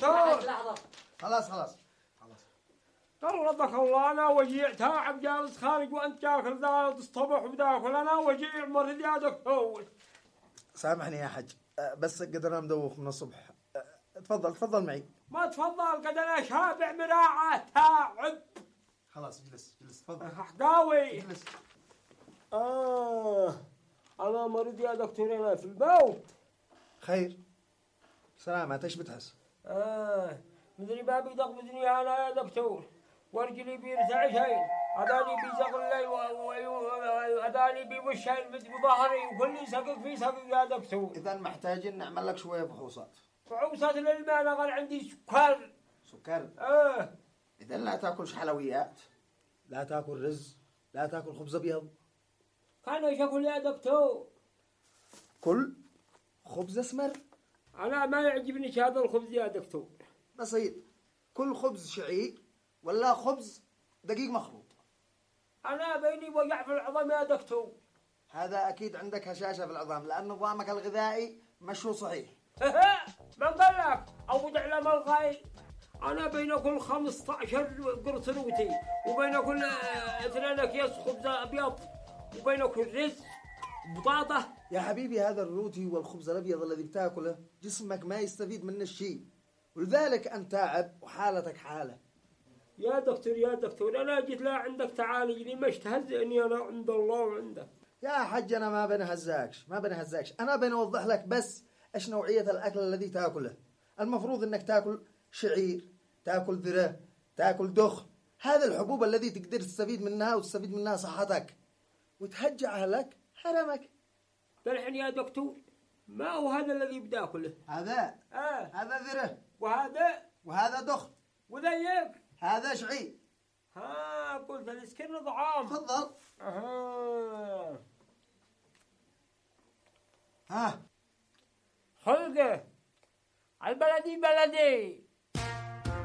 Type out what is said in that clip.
دكتور. خلاص قرضك الله، انا وجيع تعب جالس خارج وانت تاكل ذا تصطبح وتاكل، انا وجيع مريض يا دكتور. سامحني يا حج، بس قد انا مدوخ من الصبح. تفضل معي. ما تفضل، قد انا شابع مراعة تعب. خلاص جلس تفضل. حقاوي جلس. انا مريض يا دكتور، انا في البوت. خير سلامات، ايش بتحس؟ مدري بابي يدغبزني انا يا دكتور، ورجلي بيرتعشين، هذاني بيزغلي وهذاني بيوشين بظهري، وكل سقق في سقق يا دكتور. اذا محتاجين نعمل لك شويه فحوصات. فحوصات للماء، انا قال عندي سكر. اذا لا تاكلش حلويات، لا تاكل رز، لا تاكل خبز ابيض. كان ايش اكل يا دكتور؟ كل خبز اسمر. انا ما يعجبني هذا الخبز يا دكتور. بسيط، كل خبز شعير ولا خبز دقيق مخلوط. انا بيني وجع في العظام يا دكتور. هذا اكيد عندك هشاشه في العظام، لان نظامك الغذائي مش هو صحيح. من قال لك او على ملغاي؟ انا بين كل 15 قرص روتي، وبين كل 2 اكياس خبز ابيض، وبين كل رز بطاطا. يا حبيبي، هذا الروتي والخبز الابيض الذي بتاكله جسمك ما يستفيد منه شيء، ولذلك انت تعب وحالتك حاله. يا دكتور انا جيت لا عندك تعالج لي، مش تهزئني انا عند الله وعندك. يا حج انا ما بنهزاكش، انا بنوضح لك بس ايش نوعيه الاكل الذي تاكله. المفروض انك تاكل شعير، تاكل ذره، تاكل دخن، هذه الحبوب التي تقدر تستفيد منها وتستفيد منها صحتك وتهجع لك هرمك. الحين يا دكتور، ما هو هذا الذي بداكله؟ هذا هذا ذره، وهذا دخن، وذيك هذا شعير. قلت الاسكن طعام. تفضل. خلقه البلدي بلدي.